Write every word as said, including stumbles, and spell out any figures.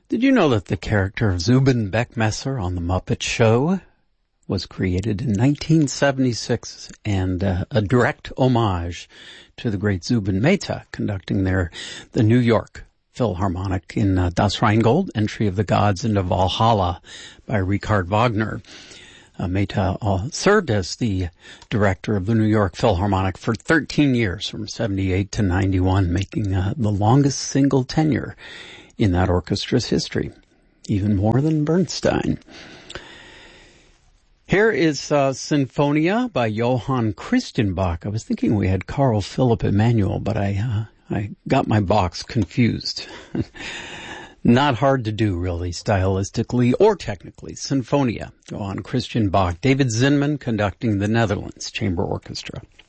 Did you know that the character of Zubin Beckmesser on The Muppet Show was created in nineteen seventy-six and uh, a direct homage to the great Zubin Mehta conducting their the New York Philharmonic in uh, Das Rheingold, Entry of the Gods into Valhalla by Richard Wagner. Uh, Mehta uh, served as the director of the New York Philharmonic for thirteen years, from seventy-eight to ninety-one, making uh, the longest single tenure in that orchestra's history, even more than Bernstein. Here is uh, Sinfonia by Johann Christian Bach. I was thinking we had Carl Philipp Emanuel, but I uh, I got my box confused. Not hard to do, really, stylistically or technically. Sinfonia, Johann Christian Bach. David Zinman conducting the Netherlands Chamber Orchestra.